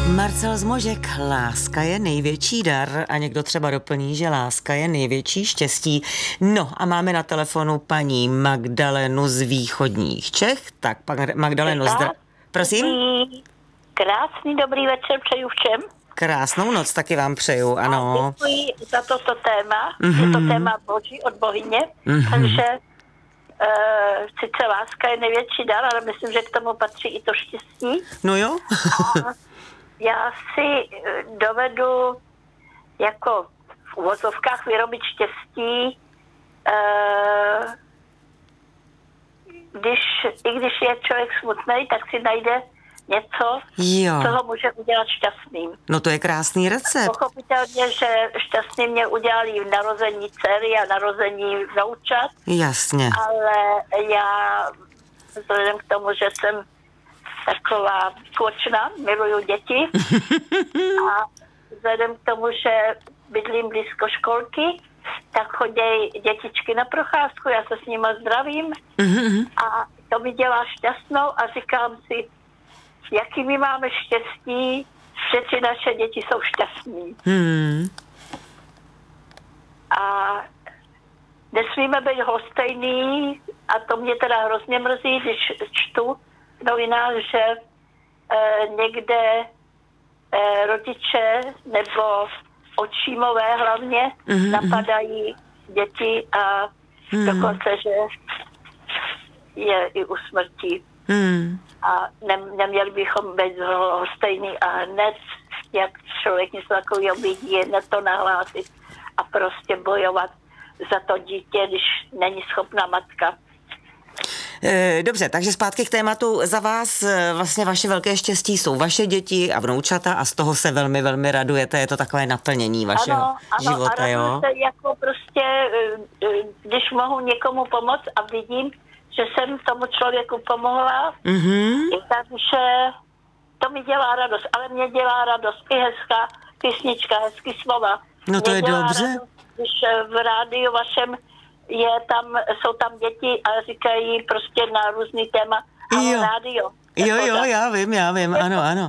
Marcel Zmožek, láska je největší dar a někdo třeba doplní, že láska je největší štěstí. No a máme na telefonu paní Magdalenu z východních Čech. Tak, Magdaleno, prosím? Krásný dobrý večer přeju všem. Krásnou noc taky vám přeju, ano. A děkuji za toto téma. Je to téma boží od bohyně, takže sice láska je největší dar, ale myslím, že k tomu patří i to štěstí. No jo. A já si dovedu jako v uvozovkách vyrobit štěstí, i když je člověk smutný, tak si najde něco, co ho může udělat šťastným. No to je krásný recept. Pochopitelně, že šťastný mě udělali v narození dcery a narození vnoučat. Jasně. Ale já, vzhledem k tomu, že jsem taková kočna, miluju děti a vzhledem k tomu, že bydlím blízko školky, tak chodí dětičky na procházku, já se s nimi zdravím a to mi dělá šťastnou a říkám si, jaký my máme štěstí, že ty naše děti jsou šťastní. A nesmíme být lhostejný a to mě teda hrozně mrzí, když čtu v novinách, že někde rodiče nebo očímové hlavně napadají děti a dokonce, že je i u smrti. A neměli bychom být lhostejný a hned, jak člověk něco takového vidí, hned to nahlásit a prostě bojovat za to dítě, když není schopná matka. Dobře, takže zpátky k tématu. Za vás vlastně vaše velké štěstí jsou vaše děti a vnoučata a z toho se velmi, velmi radujete. Je to takové naplnění vašeho života, jo? Ano, se jako prostě, když mohu někomu pomoct a vidím, že jsem tomu člověku pomohla, takže to mi dělá radost. Ale mě dělá radost i hezká písnička, hezký slova. No to je dobře. Radost, když v rádiu vašem jsou tam děti a říkají prostě na různý téma. Jo. Rádio. Jo, já vím, ano.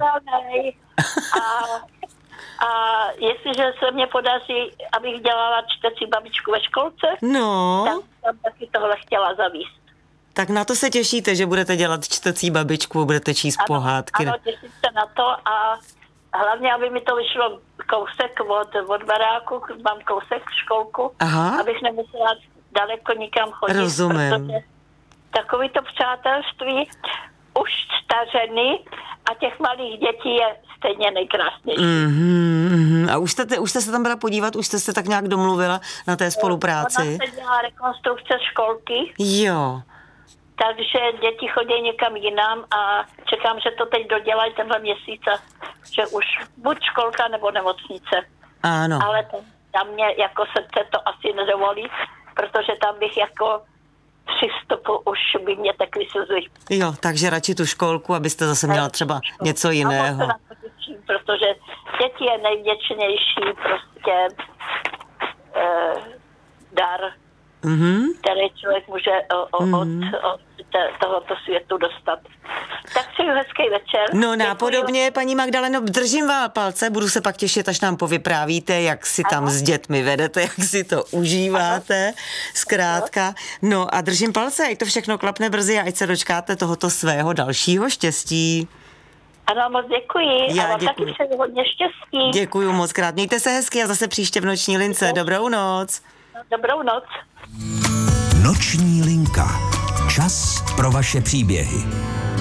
A jestliže se mě podaří, abych dělala čtecí babičku ve školce, tak jsem taky tohle chtěla zavíst. Tak na to se těšíte, že budete dělat čtecí babičku, budete číst pohádky. Ano, těším se na to a hlavně, aby mi to vyšlo kousek od baráku, mám kousek školku, abych nemusela daleko nikam chodit. Rozumím. Protože takovýto přátelství už stařeny a těch malých dětí je stejně nejkrásnější. A už jste se tam byla podívat, už jste se tak nějak domluvila na té spolupráci? Ona se dělá rekonstrukce školky. Jo. Takže děti chodí někam jinam a čekám, že to teď dodělají tenhle měsíc a že už buď školka nebo nemocnice. Ano. Ale tam mě jako srdce to asi nedovolí, protože tam bych jako při vstupu už by mě tekly slzy. Jo, takže radši tu školku, abyste zase měla třeba něco jiného. A na to těším, protože děti je nejvděčnější prostě dar, který člověk může od tohoto světu dostat. Tak přeju hezký večer. No nápodobně, paní Magdaleno, držím vám palce, budu se pak těšit, až nám povyprávíte, jak si tam s dětmi vedete, jak si to užíváte, zkrátka. No a držím palce, ať to všechno klapne brzy a ať se dočkáte tohoto svého dalšího štěstí. Ano, moc děkuji. Já a vám děkuji. taky přeju hodně štěstí. Děkuju moc krát. Mějte se hezky a zase příště v Noční lince. Dobrou noc. Dobrou noc. Noční linka. Čas pro vaše příběhy.